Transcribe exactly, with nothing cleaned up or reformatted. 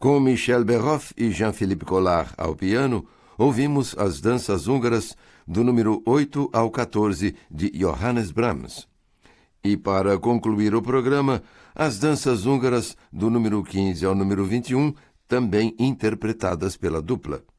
Com Michel Berroff e Jean-Philippe Collard ao piano, ouvimos as danças húngaras do número oito ao quatorze de Johannes Brahms. E para concluir o programa, as danças húngaras do número quinze ao número vinte e um, também interpretadas pela dupla.